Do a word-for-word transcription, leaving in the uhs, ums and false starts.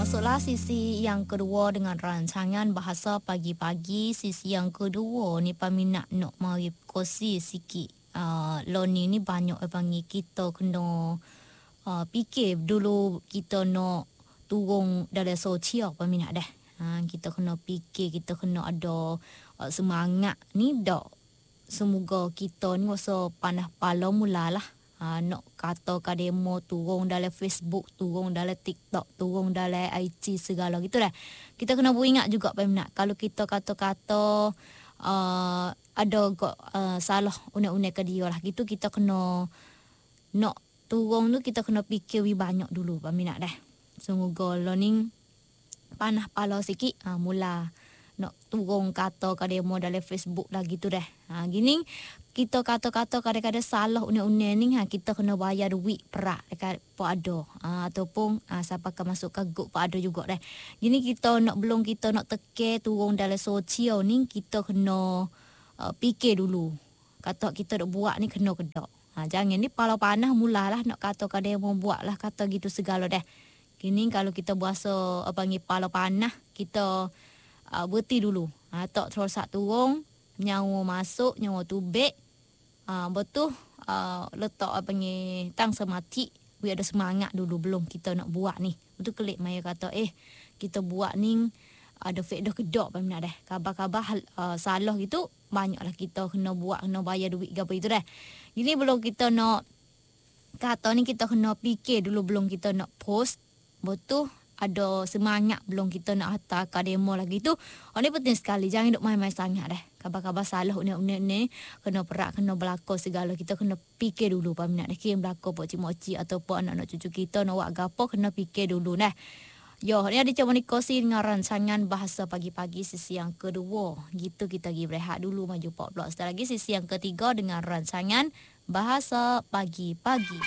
Masuklah sisi yang kedua dengan rancangan bahasa pagi-pagi. Sisi yang kedua ni peminat nak mari kosi sikit. Uh, learning ni banyak orang panggil kita kena uh, fikir dulu kita nak turun dalam sosial peminat dah. Ha, kita kena fikir, kita kena ada uh, semangat ni dak. Semoga kita ni rasa panah pala mulalah. Ha, nak kata ka demo turun dalam Facebook, turun dalam TikTok, turun dalam I G segala gitu dah. Kita kena beringat juga peminat. Kalau kita kata-kata uh, ada uh, salah unek-unek ke dia lah gitu, kita kena nak turun tu kita kena fikir banyak dulu peminat dah. Semoga learning panah pala sikit ha, mula nak turun kata ka demo dalam Facebook lah gitu dah. Ha, gini kita kata-kata kadang-kadang salah unek-unek ni ha, kita kena bayar duit perak dekat Pak Ada ha, ataupun ha, siapa akan masuk ke grup Pak Ada juga dah. Gini kita nak belum kita nak teke turun dalam sosial ni kita kena uh, fikir dulu. Kata kita nak buat ni kena ke dak. Ha, jangan ni pala panah mulalah nak kata ka demo buat lah kata gitu segala dah. Gini kalau kita berasa apa panggil pala panah kita uh, berhenti dulu. Ha, tak terus turun nyawa masuk nyawa tubik. Uh, betul uh, letak apa ni tang semati biar ada semangat dulu belum kita nak buat ni. Betul kelik Maya kata eh kita buat ni ada faedah kedok peminat dah. Kabar-kabar uh, salah gitu banyaklah kita kena buat kena bayar duit gapo itu dah. Gini belum kita nak kata ni kita kena fikir dulu belum kita nak post. Betul ada semangat belum kita nak hantar ke demo lagi tu. Oh ni penting sekali. Jangan duk main-main sangat dah. Kabar-kabar salah unik-unik ni kena perak, kena berlaku segala. Kita kena fikir dulu peminat dah. Kira berlaku buat cik-mocik ataupun anak-anak cucu kita nak buat gapo kena fikir dulu dah. Yo, ni ada cuma nikosi dengan rancangan bahasa pagi-pagi sisi yang kedua. Gitu kita pergi berehat dulu maju empat belas. Setelah lagi sisi yang ketiga dengan rancangan bahasa pagi-pagi.